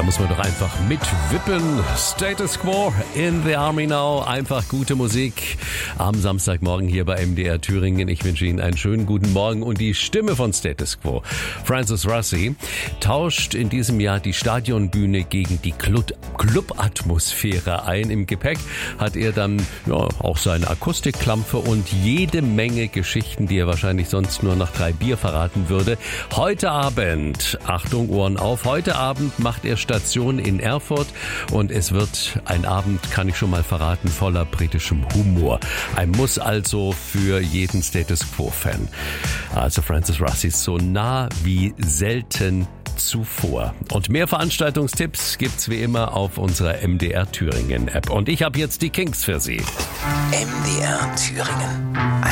muss man doch einfach mitwippen. Status Quo in the Army Now. Einfach gute Musik am Samstagmorgen hier bei MDR Thüringen. Ich wünsche Ihnen einen schönen guten Morgen. Und die Stimme von Status Quo, Francis Rossi, tauscht in diesem Jahr die Stadionbühne gegen die Club-Atmosphäre ein. Im Gepäck hat er dann auch seine Akustikklampfe und jede Menge Geschichten, die er wahrscheinlich sonst nur nach 3 Bier verraten würde. Heute Abend, Achtung, Ohren auf, heute Abend macht er Station in Erfurt und es wird ein Abend, kann ich schon mal verraten, voller britischem Humor. Ein Muss also für jeden Status Quo-Fan. Also Francis Rossi ist so nah wie selten zuvor. Und mehr Veranstaltungstipps gibt's wie immer auf unserer MDR Thüringen App. Und ich habe jetzt die Kings für Sie. MDR Thüringen.